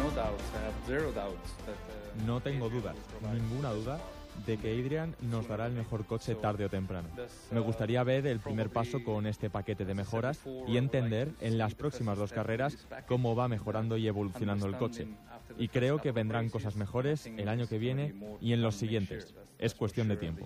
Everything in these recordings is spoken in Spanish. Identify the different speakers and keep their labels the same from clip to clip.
Speaker 1: No tengo dudas, ninguna duda, de que Adrian nos dará el mejor coche tarde o temprano. Me gustaría ver el primer paso con este paquete de mejoras y entender en las próximas 2 carreras cómo va mejorando y evolucionando el coche. Y creo que vendrán cosas mejores el año que viene y en los siguientes. Es cuestión de tiempo.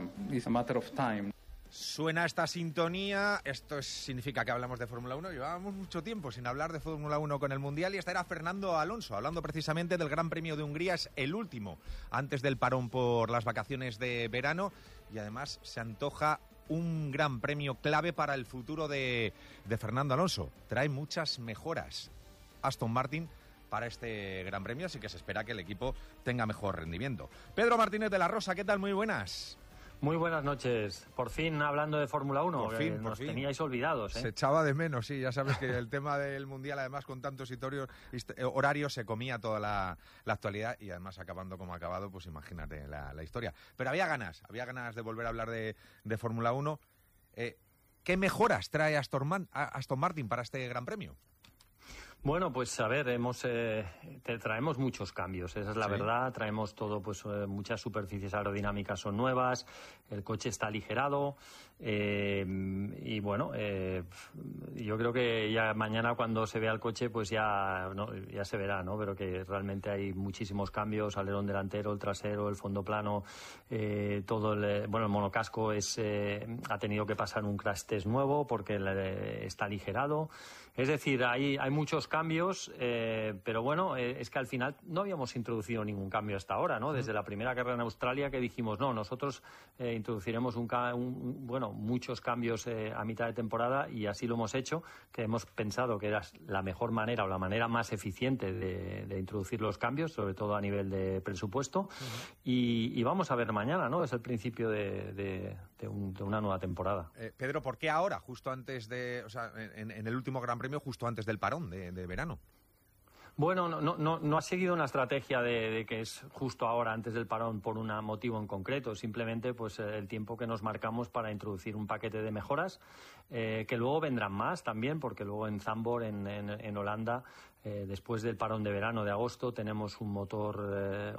Speaker 2: Suena esta sintonía, esto significa que hablamos de Fórmula 1. Llevábamos mucho tiempo sin hablar de Fórmula 1 con el Mundial y esta era Fernando Alonso, hablando precisamente del Gran Premio de Hungría. Es el último antes del parón por las vacaciones de verano y además se antoja un gran premio clave para el futuro de Fernando Alonso. Trae muchas mejoras Aston Martin para este Gran Premio, así que se espera que el equipo tenga mejor rendimiento. Pedro Martínez de la Rosa, ¿qué tal? Muy buenas.
Speaker 3: Muy buenas noches. Por fin hablando de Fórmula 1,
Speaker 2: por fin.
Speaker 3: Teníais olvidados, ¿eh?
Speaker 2: Se echaba de menos, sí, ya sabes que el tema del Mundial, además con tantos horarios, se comía toda la actualidad y además acabando como ha acabado, pues imagínate la historia. Pero había ganas de volver a hablar de Fórmula 1. ¿Qué mejoras trae Aston Martin para este Gran Premio?
Speaker 3: Bueno, pues a ver, traemos muchos cambios, esa es la verdad. Traemos todo, pues muchas superficies aerodinámicas son nuevas, el coche está aligerado y bueno, yo creo que ya mañana cuando se vea el coche, pues ya se verá, ¿no? Pero que realmente hay muchísimos cambios: alerón delantero, el trasero, el fondo plano, todo el monocasco ha tenido que pasar un crash test nuevo porque está aligerado. Es decir, hay muchos cambios, pero bueno, es que al final no habíamos introducido ningún cambio hasta ahora, ¿no? Desde la primera carrera en Australia que dijimos, no, nosotros introduciremos muchos cambios a mitad de temporada, y así lo hemos hecho, que hemos pensado que era la mejor manera o la manera más eficiente de introducir los cambios, sobre todo a nivel de presupuesto, y vamos a ver mañana, ¿no? Es el principio de una nueva temporada.
Speaker 2: Pedro, ¿por qué ahora, justo antes en el último Gran Premio, justo antes del parón de verano?
Speaker 3: Bueno, no ha seguido una estrategia de que es justo ahora, antes del parón, por un motivo en concreto. Simplemente pues el tiempo que nos marcamos para introducir un paquete de mejoras, que luego vendrán más también, porque luego en Zandvoort, en Holanda, después del parón de verano de agosto, tenemos un motor